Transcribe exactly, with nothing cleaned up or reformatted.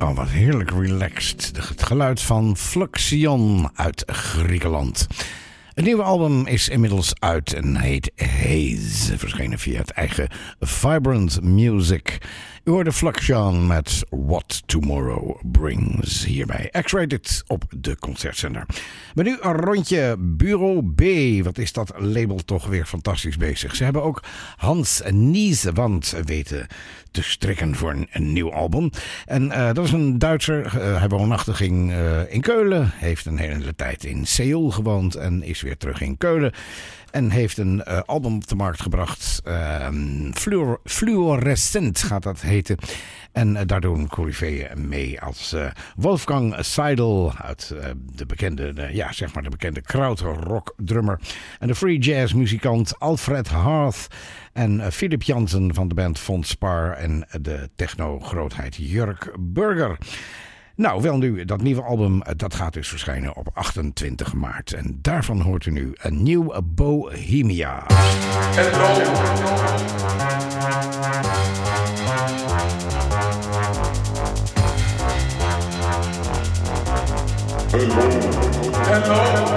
Oh, wat heerlijk relaxed. Het geluid van Fluxion uit Griekenland. Het nieuwe album is inmiddels uit en heet Haze. Verschenen via het eigen Vibrant Music. U hoorde Fluxion met What Tomorrow Brings. Hierbij X-Rated op de concertzender. Maar nu een rondje Bureau B. Wat is dat label toch weer fantastisch bezig. Ze hebben ook Hans Nieswand weten te strikken voor een, een nieuw album. En uh, dat is een Duitser. Uh, hij woonachtig ging uh, in Keulen. Heeft een hele tijd in Seoul gewoond en is weer terug in Keulen. En heeft een uh, album op de markt gebracht. Uh, Fluor- Fluorescent gaat dat heten. En uh, daar doen coryfeeën mee als uh, Wolfgang Seidel uit uh, de bekende, uh, ja, zeg maar de bekende krautrock drummer. En de free jazz muzikant Alfred Harth. En uh, Philip Jansen van de band Von Spar. En uh, de techno-grootheid Jurk Burger. Nou, wel nu, dat nieuwe album, dat gaat dus verschijnen op achtentwintig maart. En daarvan hoort u nu een nieuw Bohemia. Hello. Hello. Hello.